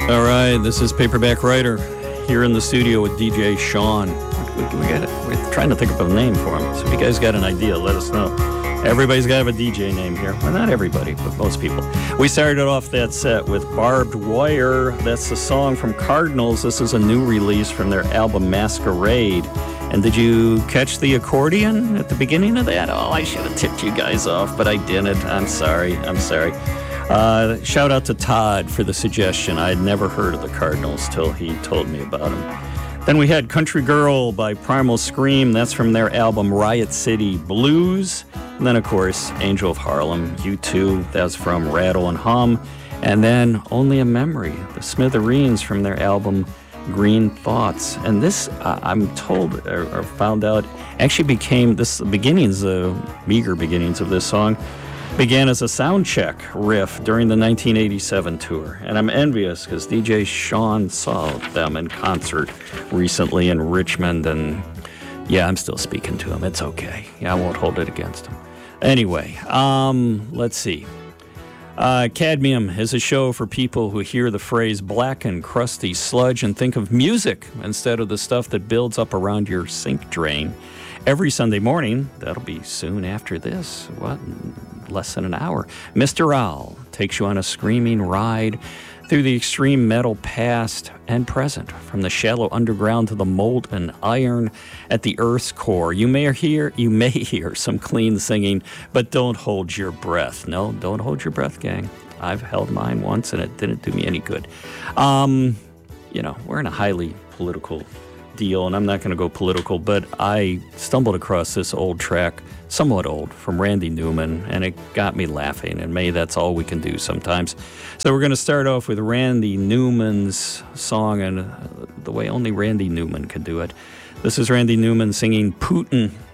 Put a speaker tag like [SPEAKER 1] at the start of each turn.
[SPEAKER 1] All right, this is Paperback Writer here in the studio with DJ Sean. We're trying to think of a name for him. So if you guys got an idea, let us know. Everybody's got to have a DJ name here. Well, not everybody, but most people. We started off that set with Barbed Wire. That's the song from Cardinals. This is a new release from their album Masquerade. And did you catch the accordion at the beginning of that? Oh, I should have tipped you guys off, but I didn't. I'm sorry. Shout out to Todd for the suggestion. I had never heard of the Cardinals till he told me about them. Then we had Country Girl by Primal Scream. That's from their album Riot City Blues. And then, of course, Angel of Harlem, U2. That's from Rattle and Hum. And then Only a Memory, the Smithereens from their album Green Thoughts. And this, I'm told or found out, actually became the meager beginnings of this song began as a sound check riff during the 1987 tour. And I'm envious because DJ Sean saw them in concert recently in Richmond. And yeah, I'm still speaking to him. It's okay. Yeah, I won't hold it against him. Anyway, let's see. Cadmium is a show for people who hear the phrase black and crusty sludge and think of music instead of the stuff that builds up around your sink drain. Every Sunday morning, that'll be soon after this, less than an hour, Mr. Owl takes you on a screaming ride through the extreme metal past and present, from the shallow underground to the molten iron at the Earth's core. You may hear some clean singing, but don't hold your breath. No, don't hold your breath, gang. I've held mine once, and it didn't do me any good. We're in a highly political deal, and I'm not going to go political, but I stumbled across this old track, somewhat old, from Randy Newman, and it got me laughing, and maybe that's all we can do sometimes. So we're going to start off with Randy Newman's song, and the way only Randy Newman can do it. This is Randy Newman singing Putin